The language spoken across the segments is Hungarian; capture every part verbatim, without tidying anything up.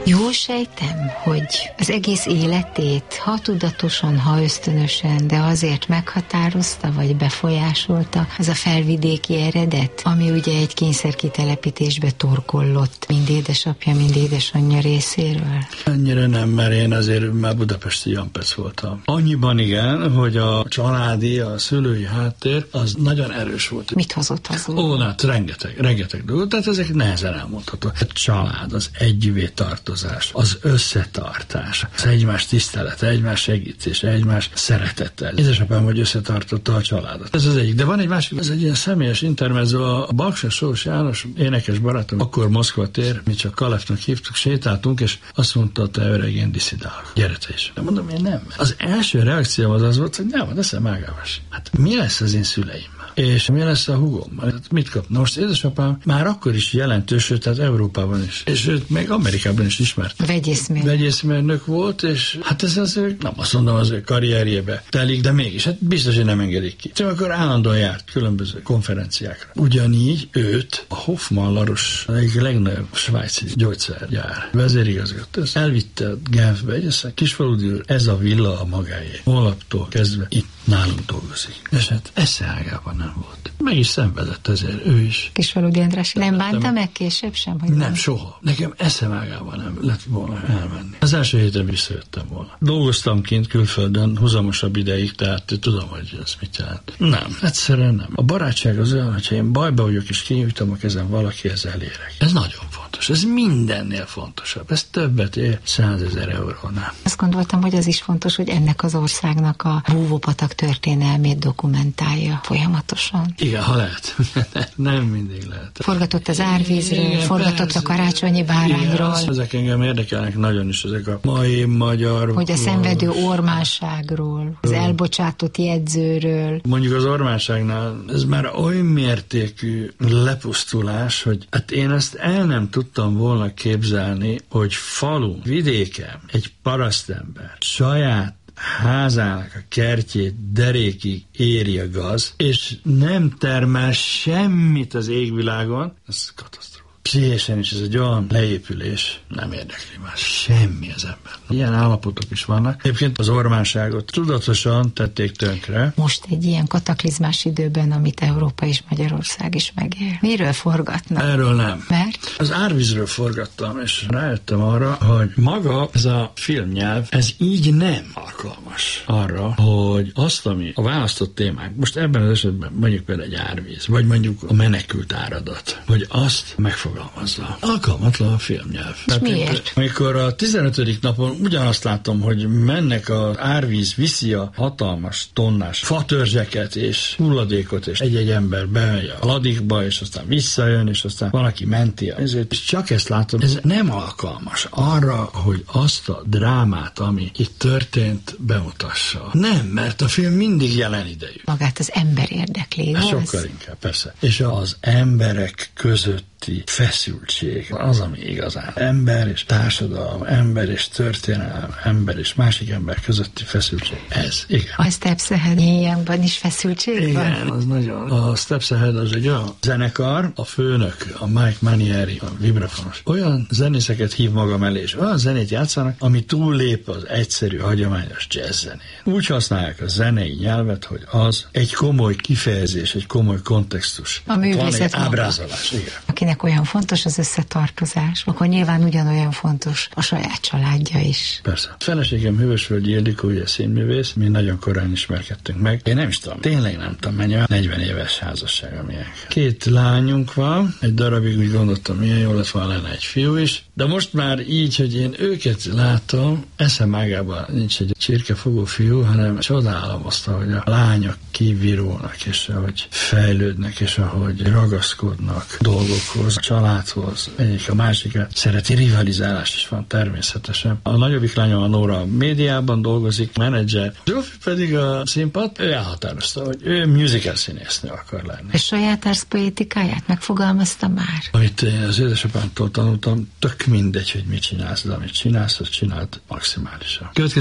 Jól sejtem, hogy az egész életét, ha tudatosan, ha ösztönösen, de azért meghatározta, vagy befolyásolta az a felvidéki eredet, ami ugye egy kényszerkitelepítésbe torkollott, mind édesapja, mind édesanyja részéről? Annyira nem, mert én azért már budapesti Jampec voltam. Annyiban igen, hogy a családi, a szülői háttér az nagyon erős volt. Mit hozott haza? Ó, hát rengeteg, rengeteg dolgot, tehát ezek nehezen elmondható. A család, az együvé tartozás, az összetartás, az egymás tisztelete, egymás segítés, egymás szeretettel. Édesapám, hogy összetartotta a családot. Ez az egyik. De van egy másik, ez egy ilyen személyes intermezzo. A Baksa Sós János, énekes barátom, akkor Moszkva tér, mi csak Kalefnak hívtuk, sétáltunk, és azt mondta, te öreg, én diszidálok. Gyere te is. De mondom, én nem. Az első reakcióm az az volt, hogy nem, de eszem ágávás. Hát mi lesz az én szüleim? És mi lesz a húgom? Mit kap? Na most édesapám már akkor is jelentős, tehát Európában is. És őt még Amerikában is ismert. Vegyészmérnök. Vegyészmérnök volt, és hát ez az ő, nem azt mondom, az ő karrierjébe telik, de mégis, hát biztos, hogy nem engedik ki. Csak akkor állandóan járt különböző konferenciákra. Ugyanígy őt a Hoffmann Laros, egyik legnagyobb svájci gyógyszergyár vezérigazgató, elvitte Genfbe, egy aztán Kisfaludiról, ez a villa a magáé. Holnaptól kezdve itt nálunk dolgozik. És hát eszeágában nem volt. Meg is szenvedett ezért ő is. Kisfaludi András nem bánta meg később sem? Hogy nem, nem, soha. Nekem eszemágában nem lett volna elmenni. Az első héten visszajöttem volna. Dolgoztam kint külföldön húzamosabb ideig, tehát tudom, hogy ez mit jelent. Nem, egyszerűen nem. A barátság az olyan, hogyha én bajba vagyok és kinyújtom a kezem valakihez elérek. Ez nagyon fontos. Ez mindennél fontosabb. Ez többet ér százezer eurónál. Azt gondoltam, hogy az is fontos, hogy ennek az országnak a búvópatak történelmét dokumentálja folyamatosan. Igen, ha lehet. Nem mindig lehet. Forgatott az árvízről, igen, forgatott persze, a karácsonyi bárányról. Igen, ezek engem érdekelnek nagyon is, ezek a mai magyar... Hogy a szenvedő ormánságról, az elbocsátott jegyzőről. Mondjuk az ormánságnál ez már olyan mértékű lepusztulás, hogy hát én ezt el nem tudtam volna képzelni, hogy falu, vidéken egy parasztember saját házának a kertjét derékig éri a gaz, és nem termel semmit az égvilágon, ez katasztrófa. Pszichésen is ez egy olyan leépülés, nem érdekli már semmi az ember. Ilyen állapotok is vannak. Egyébként az ormánságot tudatosan tették tönkre. Most egy ilyen kataklizmás időben, amit Európa és Magyarország is megél. Miről forgatnak? Erről nem. Mert? Az árvízről forgattam, és rájöttem arra, hogy maga ez a filmnyelv, ez így nem alkalmas arra, hogy azt, ami a választott témák, most ebben az esetben mondjuk például egy árvíz, vagy mondjuk a menekült áradat, hogy azt megfogalmazza. Alkalmatlan a filmnyelv. És miért? Amikor a tizenötödik napon ugyanazt látom, hogy mennek az árvíz, viszi a hatalmas tonnás fatörzseket és hulladékot, és egy-egy ember bemegy a ladikba, és aztán visszajön, és aztán valaki menti. Ezért és csak ezt látom, ez nem alkalmas arra, hogy azt a drámát, ami itt történt, bemutassa. Nem, mert a film mindig jelen idejű. Magát az ember érdekli. Sokkal inkább, persze. És az emberek között feszültség az, ami igazán ember és társadalom, ember és történelem, ember és másik ember közötti feszültség. Ez, igen. A Stepshead-ban is feszültség van? Igen, az nagyon. A Stepshead az egy olyan zenekar, a főnök, a Mike Manieri, a vibrafonos. Olyan zenészeket hív maga mellé, és olyan zenét játszanak, ami túllép az egyszerű, hagyományos jazz zenén. Úgy használják a zenei nyelvet, hogy az egy komoly kifejezés, egy komoly kontextus. A művészet van egy ábrázolás, igen. Akinek olyan fontos az összetartozás, akkor nyilván ugyanolyan fontos a saját családja is. Persze. A feleségem Hűvösvölgyi Ildikó, ugye színművész, mi nagyon korán ismerkedtünk meg. Én nem is tudom, tényleg nem tudom, mennyi a negyven éves házasság, amilyen. Két lányunk van, egy darabig úgy gondoltam, milyen jó lett volna lenne egy fiú is, de most már így, hogy én őket látom, eszem ágában nincs egy csirkefogó fiú, hanem csodálom azt, hogy a lányok kivirulnak, és ahogy fejlődnek, és ahogy ragaszkodnak dolgokhoz, a családhoz, egyik a másikat szereti, rivalizálás is van természetesen. A nagyobbik lányom, a Nóra, a médiában dolgozik, menedzser, Zsófi pedig a színpad, ő elhatározta, hogy ő musical színésznő akar lenni. És saját arszpoétikáját megfogalmazta már? Amit én az édesapámtól tanultam, tök mindegy, hogy mit csinálsz, de amit csinálsz, azt csináld maximálisan. Következő film,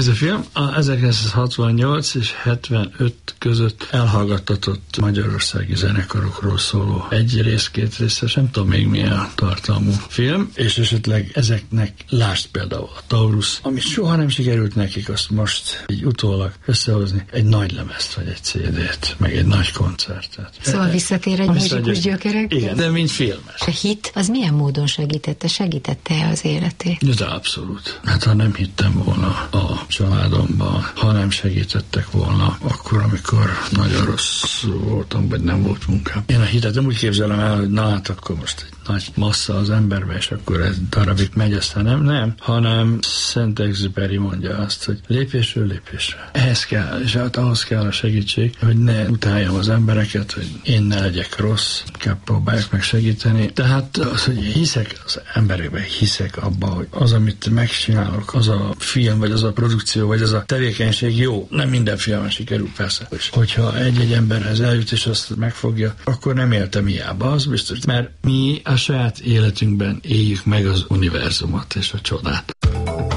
a ezerkilencszázhatvannyolc és hetvenöt között elhallgattatott magyarországi zenekarokról szóló egy rész, két részes, nem tudom még milyen tartalmú film, és esetleg ezeknek lásd például a Taurus, amit soha nem sikerült nekik, azt most így utólag összehozni, egy nagy lemezt, vagy egy cé dét, meg egy nagy koncertet. Szóval visszatér egy muzsikus gyökerek? Igen, de mint filmes. A hit, az milyen módon segítette? Segítette az életét? De abszolút. Hát ha nem hittem volna a családomban, ha nem segítettek volna akkor, amikor nagyon rossz voltam, vagy nem volt munkám. Én a hitet nem úgy képzelem el, hogy na hát akkor most egy nagy massza az emberbe, és akkor ez darabig megy, aztán nem, nem, hanem Szent-Exupéry mondja azt, hogy lépésről lépésre. Ehhez kell, és hát ahhoz kell a segítség, hogy ne utáljam az embereket, hogy én ne legyek rossz, kell próbálják meg segíteni. Tehát az, hogy hiszek az emberekben, hiszek abba, hogy az, amit megcsinálok, az a film, vagy az a produkció, vagy az a tevékenység jó. Nem minden filmen sikerül, persze. És hogyha egy-egy emberhez eljut, és azt megfogja, akkor nem éltem hiába, az biztos. Mert mi a saját életünkben éljük meg az univerzumot és a csodát.